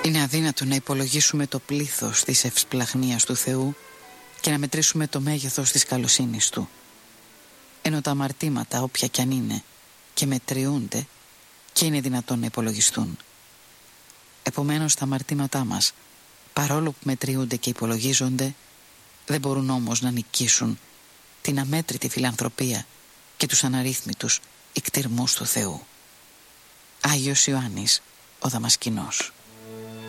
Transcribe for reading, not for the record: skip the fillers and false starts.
Είναι αδύνατο να υπολογίσουμε το πλήθος της ευσπλαχνίας του Θεού και να μετρήσουμε το μέγεθος της καλοσύνης Του. Ενώ τα αμαρτήματα, όποια κι αν είναι, και μετριούνται και είναι δυνατόν να υπολογιστούν. Επομένως τα αμαρτήματά μας, παρόλο που μετριούνται και υπολογίζονται, δεν μπορούν όμως να νικήσουν την αμέτρητη φιλανθρωπία και τους αναρρύθμιτους ικτηρμούς του Θεού. Άγιος Ιωάννης ο Δαμασκηνός.